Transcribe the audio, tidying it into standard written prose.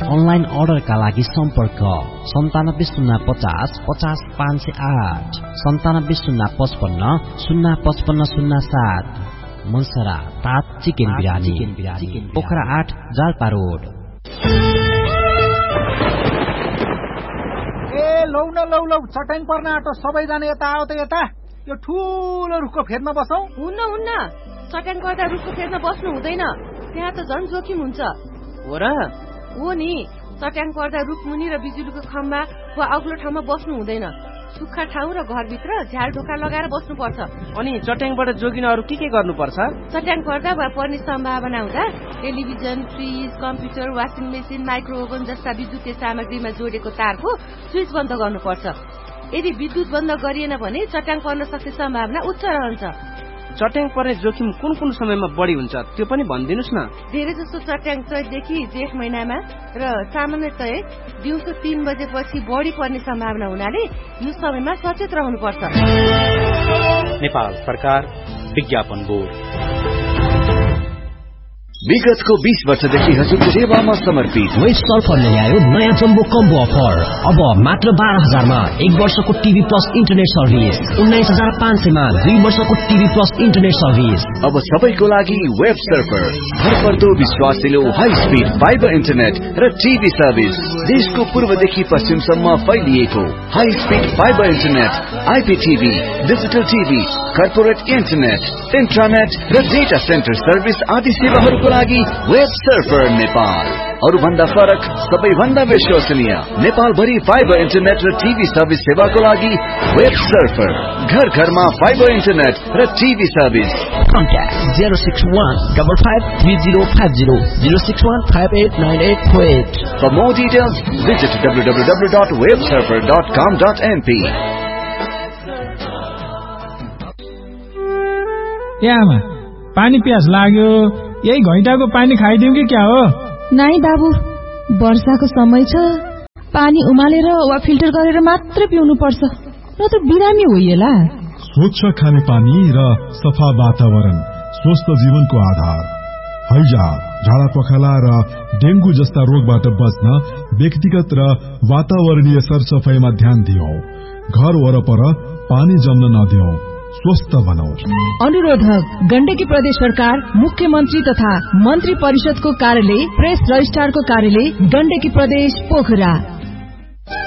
Online अर्डरका लागि सम्पर्क 9705050508 9705505507। मनसरा तात चिकन बिरानी, पोखरा 8 जालपा रोड। ए लौ न लौ लौ, चट्याङ पर्न आँटो, सबैजना यता आओ त यता। यो ठुलो रुखको फेदमा बसौ। हुन्न, चट्याङ पर्दा रुखको फेदमा बस्नु हुँदैन, त्यहाँ त झन् जोखिम हुन्छ। हो र? हो नि, चट्याङ पर्दा रुख मुनि र बिजुलीको खम्बा वा अग्लो ठाउँमा बस्नु हुँदैन। सुक्खा ठाउँ र घरभित्र झ्याल ढोका लगाएर बस्नुपर्छ। अनि चट्याङबाट जोगिन अरू के गर्नुपर्छ? चट्याङ पर्दा वा पर्ने सम्भावना हुँदा television, fridge, computer, washing machine, माइक्रोओभन जस्ता विद्युतीय सामग्रीमा जोडेको तारको स्विच बन्द गर्नुपर्छ। यदि विद्युत बन्द गरिएन भने चट्याङ पर्न सक्ने सम्भावना उच्च रहन्छ। चट्याङ पर्ने जोखिम कुन समयमा बढी हुन्छ त्यो पनि भनिदिनुस् न। धेरै जसो चट्याङ चैतदेखि जेठ महिनामा र सामान्यतया दिउँसो 3 बजेपछि बढी पर्ने सम्भावना हुनाले यो समयमा सचेत रहनुपर्छ। नेपाल सरकार विज्ञापन बोर्ड। विगतको 20 वर्षदेखि हजुरको सेवामा समर्पित वेब सर्फरले ल्यायो नयाँ जम्बो कम्बो अफर। अब मात्र 12,000 मा 1 वर्षको टिभी प्लस इन्टरनेट सर्भिस, 19,500 मा 2 वर्षको टिभी प्लस इन्टरनेट सर्भिस। अब सबैको लागि वेब सर्फर, भरपर्दो विश्वासिलो हाई स्पिड फाइबर इन्टरनेट र टिभी सर्भिस। देशको पूर्वदेखि पश्चिमसम्म फैलिएको high speed fibre internet, आइपीटीभी, digital TV, corporate internet, इन्ट्रानेट र डेटा सेन्टर सर्भिस आदि सेवाहरूको लागि वेब सर्फर नेपाल। अरु भन्दा फरक, सबैभन्दा विश्वसनीय, नेपाल भरि फाइबर इन्टरनेट र टिभी सर्भिस सेवाको लागि वेब सर्फर। घर घरमा फाइबर इन्टरनेट र TV service. Contact 061553050 061589848। For more details, visit www.websurfer.com.np। आमा, पानी प्यास लाग्यो, यही घैँटाको पानी खाइदिउँ कि क्या हो? नाइ बाबु, वर्षाको समय छ, पानी उमालेर वा फिल्टर गरेर मात्र पिउनु पर्छ, नत्र बिरामी होइएला। स्वच्छ खाने पानी र सफा वातावरण स्वस्थ जीवनको आधार। हैजा, झाडा पखाला र डेंगू जस्ता रोगबाट बच्न व्यक्तिगत र वातावरणीय सरसफाईमा ध्यान दियौं। घर वरपर पानी जम्न नदियौं, स्वस्थ बनाऊ। अनुरोधक गण्डकी प्रदेश सरकार, मुख्यमन्त्री तथा मन्त्री परिषदको कार्यालय, प्रेस रजिस्ट्रारको कार्यालय, गण्डकी प्रदेश, पोखरा।